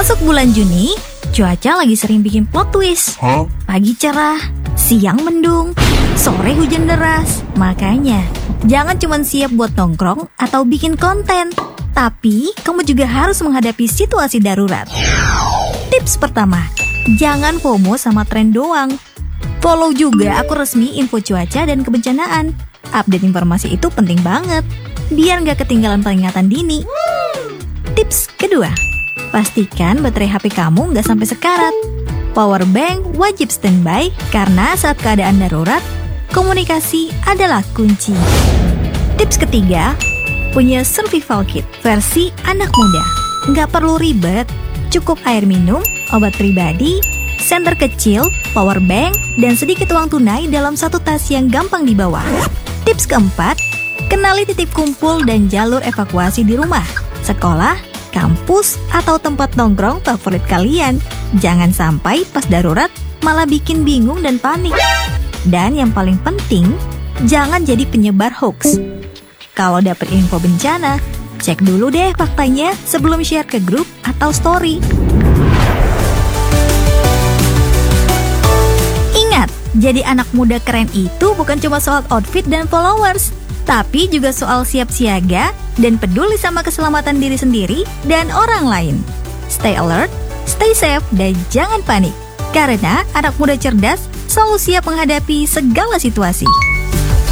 Masuk bulan Juni, cuaca lagi sering bikin plot twist. Pagi cerah, siang mendung, sore hujan deras. Makanya, jangan cuma siap buat nongkrong atau bikin konten, tapi kamu juga harus menghadapi situasi darurat. Tips pertama, jangan FOMO sama tren doang. Follow juga akun resmi info cuaca dan kebencanaan. Update informasi itu penting banget, biar nggak ketinggalan peringatan dini. Tips kedua, pastikan baterai HP kamu nggak sampai sekarat. Power bank wajib standby karena saat keadaan darurat, komunikasi adalah kunci. Tips ketiga, punya survival kit versi anak muda. Nggak perlu ribet, cukup air minum, obat pribadi, senter kecil, power bank, dan sedikit uang tunai dalam satu tas yang gampang dibawa. Tips keempat, kenali titik kumpul dan jalur evakuasi di rumah, sekolah, kampus, atau tempat nongkrong favorit kalian. Jangan sampai pas darurat malah bikin bingung dan panik. Dan yang paling penting, jangan jadi penyebar hoax. Kalau dapet info bencana, cek dulu deh faktanya sebelum share ke grup atau story. Ingat, jadi anak muda keren itu bukan cuma soal outfit dan followers, tapi juga soal siap siaga dan peduli sama keselamatan diri sendiri dan orang lain. Stay alert, stay safe, dan jangan panik. Karena anak muda cerdas selalu siap menghadapi segala situasi.